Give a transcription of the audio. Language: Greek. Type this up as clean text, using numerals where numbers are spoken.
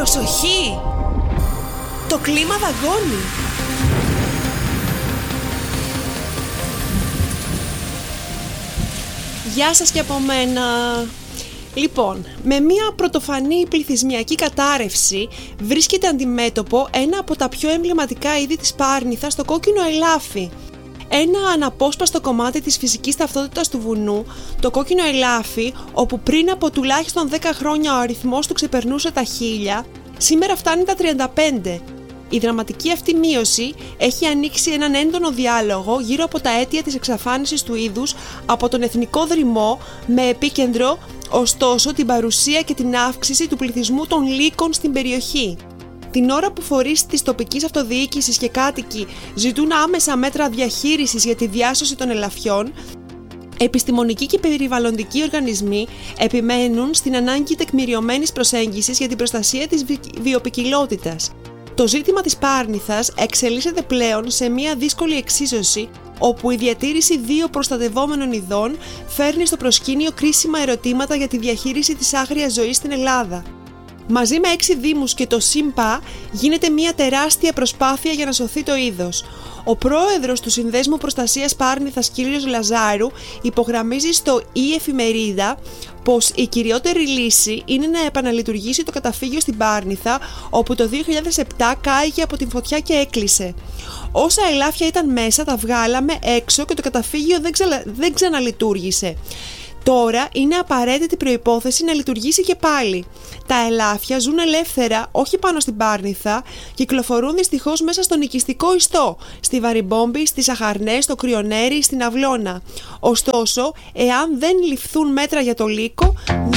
Προσοχή! Το κλίμα δαγκώνει. Γεια σας και από μένα. Λοιπόν, με μια πρωτοφανή πληθυσμιακή κατάρρευση βρίσκεται αντιμέτωπο ένα από τα πιο εμβληματικά είδη της Πάρνηθας, το κόκκινο ελάφι. Ένα αναπόσπαστο κομμάτι της φυσικής ταυτότητας του βουνού, το κόκκινο ελάφι, όπου πριν από τουλάχιστον 10 χρόνια ο αριθμός του ξεπερνούσε τα 1000, σήμερα φτάνει τα 35. Η δραματική αυτή μείωση έχει ανοίξει έναν έντονο διάλογο γύρω από τα αίτια της εξαφάνισης του είδους από τον εθνικό δρυμό, με επίκεντρο ωστόσο την παρουσία και την αύξηση του πληθυσμού των λύκων στην περιοχή. Την ώρα που φορείς της τοπικής αυτοδιοίκησης και κάτοικοι ζητούν άμεσα μέτρα διαχείρισης για τη διάσωση των ελαφιών, επιστημονικοί και περιβαλλοντικοί οργανισμοί επιμένουν στην ανάγκη τεκμηριωμένης προσέγγισης για την προστασία της βιοποικιλότητας. Το ζήτημα της Πάρνηθας εξελίσσεται πλέον σε μια δύσκολη εξίσωση, όπου η διατήρηση δύο προστατευόμενων ειδών φέρνει στο προσκήνιο κρίσιμα ερωτήματα για τη διαχείριση της άγριας ζωής στην Ελλάδα. Μαζί με 6 δήμους και το ΣΥΜΠΑ γίνεται μια τεράστια προσπάθεια για να σωθεί το είδος. Ο πρόεδρος του Συνδέσμου Προστασίας Πάρνηθας, κ. Λαζάρου, υπογραμμίζει στο «Η-Εφημερίδα» πως η κυριότερη λύση είναι να επαναλειτουργήσει το καταφύγιο στην Πάρνηθα, όπου το 2007 κάηκε από την φωτιά και έκλεισε. Όσα ελάφια ήταν μέσα τα βγάλαμε έξω και το καταφύγιο δεν ξαναλειτουργήσε. Τώρα είναι απαραίτητη προϋπόθεση να λειτουργήσει και πάλι. Τα ελάφια ζουν ελεύθερα, όχι πάνω στην Πάρνηθα, κυκλοφορούν δυστυχώς μέσα στον οικιστικό ιστό, στη Βαριμπόμπη, στις Σαχαρνές, στο Κρυονέρι, στην Αυλώνα. Ωστόσο, εάν δεν ληφθούν μέτρα για το λύκο,